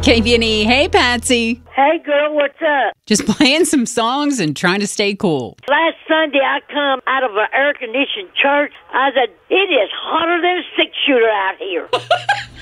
KPNE. Hey, Patsy. Hey, girl, what's up? Just playing some songs and trying to stay cool. Last Sunday, I come out of an air-conditioned church. I said, it is hotter than a six-shooter out here.